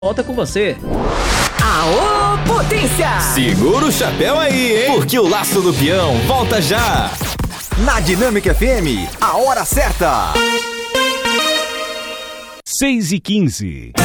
Volta com você. Aô, potência! Segura o chapéu aí, hein? Porque o Laço do Peão volta já. Na Dinâmica FM, a hora certa. 6h15.